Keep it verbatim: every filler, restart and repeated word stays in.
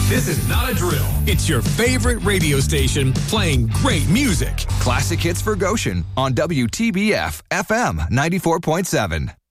This is not a drill. It's your favorite radio station playing great music. Classic hits for Goshen on W T B F F M ninety-four point seven.